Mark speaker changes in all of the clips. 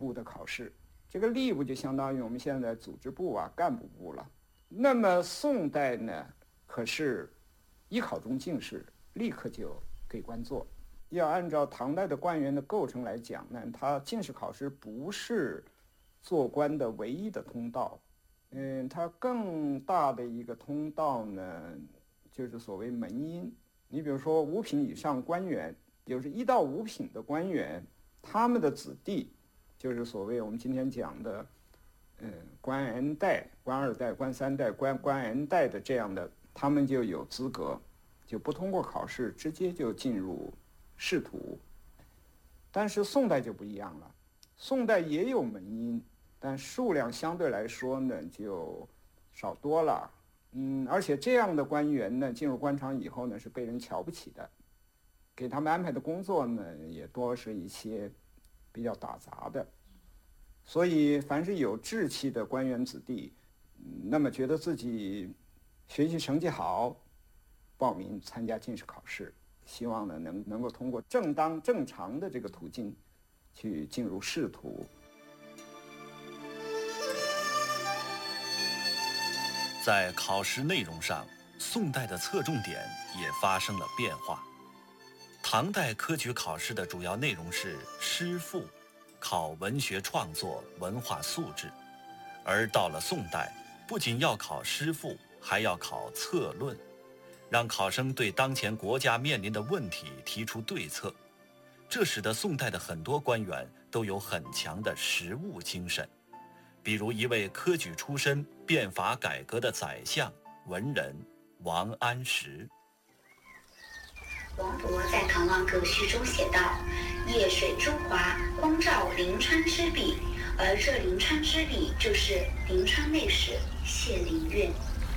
Speaker 1: 部的考试。这个吏部就相当于我们现在组织部啊、干部部了。那么宋代呢，可是一考中进士，立刻就给官做。要按照唐代的官员的构成来讲呢，他进士考试不是做官的唯一的通道。它更大的一个通道呢，就是所谓门荫。你比如说五品以上官员，就是1到5品的官员，他们的子弟，就是所谓我们今天讲的，官 N 代、官2代、官3代、官 N 代的这样的，他们就有资格，就不通过考试，直接就进入仕途。但是宋代就不一样了，宋代也有门荫，但数量相对来说呢就少多了。而且这样的官员呢，进入官场以后呢，是被人瞧不起的，给他们安排的工作呢，也多是一些比较打杂的。所以凡是有志气的官员子弟，那么觉得自己学习成绩好，报名参加进士考试，希望呢能够通过正当正常的这个途径去进入仕途。
Speaker 2: 在考试内容上，宋代的侧重点也发生了变化。唐代科举考试的主要内容是诗赋，考文学创作、文化素质；而到了宋代，不仅要考诗赋，还要考策论，让考生对当前国家面临的问题提出对策。这使得宋代的很多官员都有很强的实务精神。比如一位科举出身、变法改革的宰相文人王安石。
Speaker 3: 王勃在《唐王阁序》中写道：“夜水珠华，光照临川之壁。”而这临川之壁就是临川内史谢灵运。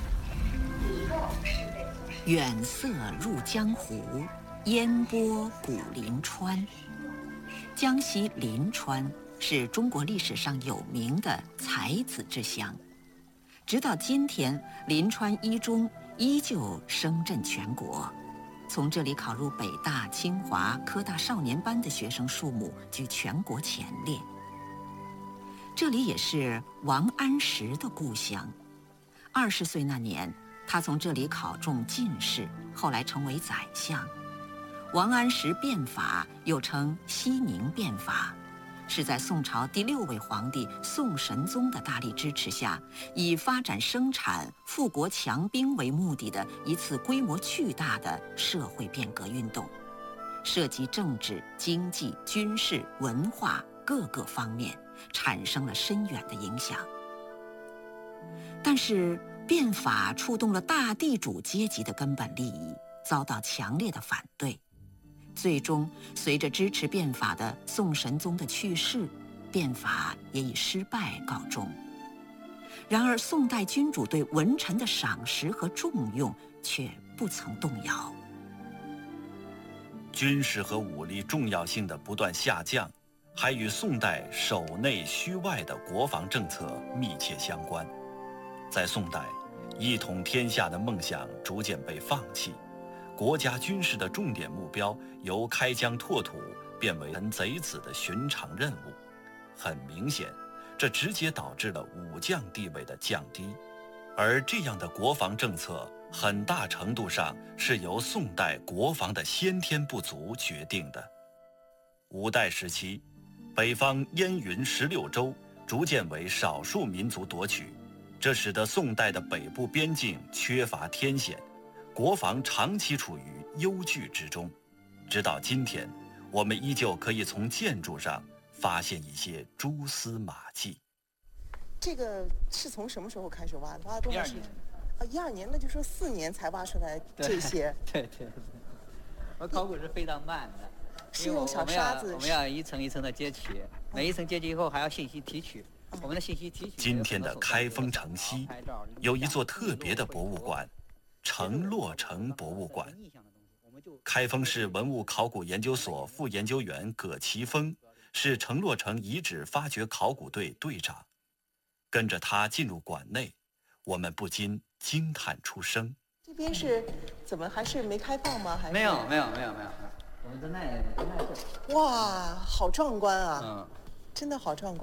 Speaker 4: 远色入江湖，烟波古临川。江西临川是中国历史上有名的才子之乡，直到今天，临川一中依旧声震全国。从这里考入北大、清华、科大少年班的学生数目居全国前列。这里也是王安石的故乡。20岁那年，他从这里考中进士，后来成为宰相。王安石变法又称西宁变法，是在宋朝第6位皇帝宋神宗的大力支持下，以发展生产、富国强兵为目的的一次规模巨大的社会变革运动，涉及政治、经济、军事、文化各个方面，产生了深远的影响。但是变法触动了大地主阶级的根本利益，遭到强烈的反对。最终，随着支持变法的宋神宗的去世，变法也以失败告终。然而，宋代君主对文臣的赏识和重用却不曾动摇。
Speaker 2: 军事和武力重要性的不断下降，还与宋代守内虚外的国防政策密切相关。在宋代，一统天下的梦想逐渐被放弃。国家军事的重点目标由开疆拓土变为贼子的寻常任务。很明显，这直接导致了武将地位的降低。而这样的国防政策很大程度上是由宋代国防的先天不足决定的。五代时期，北方燕云16州逐渐为少数民族夺取，这使得宋代的北部边境缺乏天险，国防长期处于忧惧之中。直到今天，我们依旧可以从建筑上发现一些蛛丝马迹。
Speaker 5: 这个是从什么时候开始挖的？挖了多长时间？12年，那就说4年才挖出来这些。
Speaker 6: 对，我考古是非常慢的，
Speaker 5: 是用小沙子。
Speaker 6: 我们要一层一层的揭取，每一层揭取以后还要信息提取。我们的信息提取。
Speaker 2: 今天的开封城西有一座特别的博物馆——城洛城博物馆。开封市文物考古研究所副研究员葛其峰是城洛城遗址发掘考古队队长。跟着他进入馆内，我们不禁惊叹出声。
Speaker 5: 这边是怎么还是没开放吗？还是
Speaker 6: 没有，我们都耐着。
Speaker 5: 哇，好壮观啊！真的好壮观。